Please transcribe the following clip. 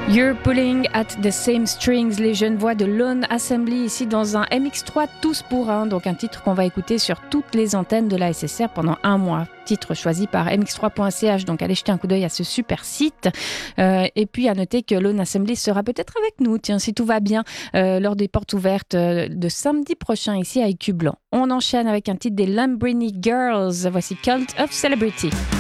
You're pulling at the same strings, les jeunes voix de Lone Assembly ici dans un MX3 tous pour un, donc un titre qu'on va écouter sur toutes les antennes de la SSR pendant un mois. Titre choisi par mx3.ch, donc allez jeter un coup d'œil à ce super site. Et puis à noter que Lone Assembly sera peut-être avec nous, tiens, si tout va bien, lors des portes ouvertes de samedi prochain ici à Écu Blanc. On enchaîne avec un titre des Lumbrini Girls, voici Cult of Celebrity.